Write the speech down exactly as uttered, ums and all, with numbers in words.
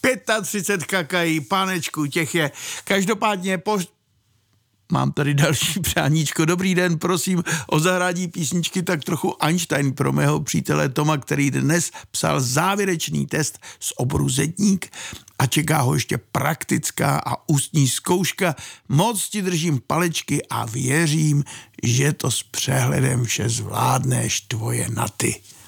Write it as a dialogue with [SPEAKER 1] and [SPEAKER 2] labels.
[SPEAKER 1] třicet pět kakají, panečku, těch je. Každopádně po... Mám tady další přáníčko. Dobrý den, prosím o zahrádí písničky tak trochu Einstein pro mého přítele Toma, který dnes psal závěrečný test z oboru zedník a čeká ho ještě praktická a ústní zkouška. Moc ti držím palečky a věřím, že to s přehledem vše zvládneš, tvoje Naty.